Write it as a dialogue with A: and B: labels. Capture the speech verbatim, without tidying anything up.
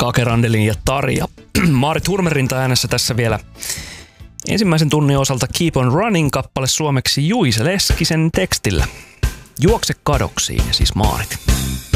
A: Kake Randelin ja Tarja. Maarit Hurmerinta äänessä tässä vielä ensimmäisen tunnin osalta Keep on Running-kappale suomeksi Juise Leskisen tekstillä. Juokse kadoksiin, ja siis Maarit.